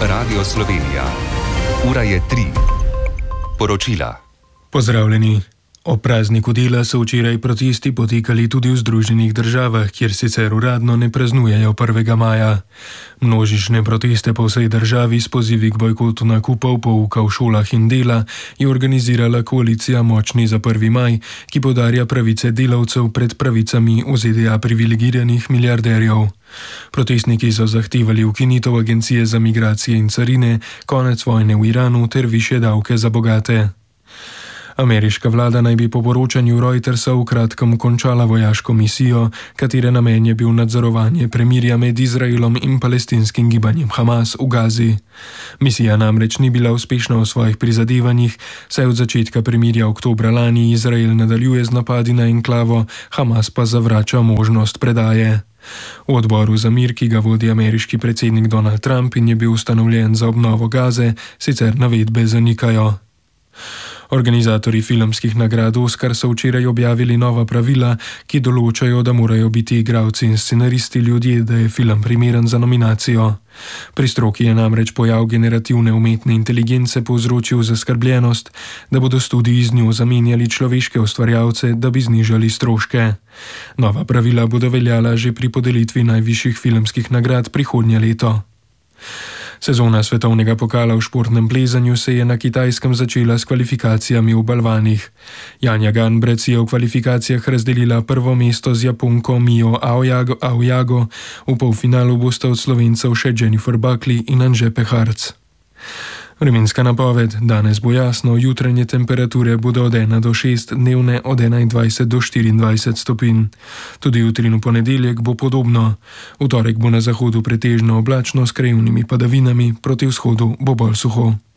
Radio Slovenija. Ura je 3. Poročila. Pozdravljeni. O prazniku dela so včeraj protesti potekali tudi v Združenih državah, kjer sicer uradno ne praznujejo 1. maja. Množične proteste po vsej državi s pozivi k bojkotu nakupov, pouka v šolah in dela je organizirala koalicija Močni za 1. maj, ki poudarja pravice delavcev pred pravicami v ZDA privilegiranih milijarderjev. Protestniki so zahtevali ukinitev agencije za migracije in carine, konec vojne v Iranu ter višje davke za bogate. Ameriška vlada naj bi po poročanju Reutersa v kratkem končala vojaško misijo, katere namen je bil nadzorovanje premirja med Izraelom in palestinskim gibanjem Hamas v Gazi. Misija namreč ni bila uspešna v svojih prizadevanjih, saj od začetka premirja oktobra lani Izrael nadaljuje z napadi na enklavo, Hamas pa zavrača možnost predaje. V odboru za mir, ki ga vodi ameriški predsednik Donald Trump in je bil ustanovljen za obnovo Gaze, sicer navedbe zanikajo. Organizatorji filmskih nagrad Oscar so včeraj objavili nova pravila, ki določajo, da morajo biti igralci in scenaristi ljudje, da je film primeren za nominacijo. Pri stroki je namreč pojav generativne umetne inteligence povzročil zaskrbljenost, da bodo studiji z njo zamenjali človeške ustvarjalce, da bi znižali stroške. Nova pravila bodo veljala že pri podelitvi najvišjih filmskih nagrad prihodnje leto. Sezona svetovnega pokala v športnem plezanju se je na Kitajskem začela s kvalifikacijami v balvanih. Janja Ganbrec je v kvalifikacijah razdelila prvo mesto z Japonko Mijo Aoyago, v polfinalu bosta od Slovencev še Jennifer Buckley in Anže Peharc. Vremenska napoved: danes bo jasno, jutranje temperature bodo od 1 do 6, dnevne od 21 do 24 stopinj. Tudi jutri in v ponedeljek bo podobno. V torek bo na zahodu pretežno oblačno s krajevnimi padavinami, proti vzhodu bo bolj suho.